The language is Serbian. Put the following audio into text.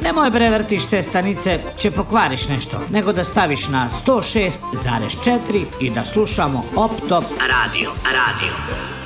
Nemoj bre vrtiš te stanice, će pokvariš nešto, nego da staviš na 106,4 i da slušamo Op Top Radio.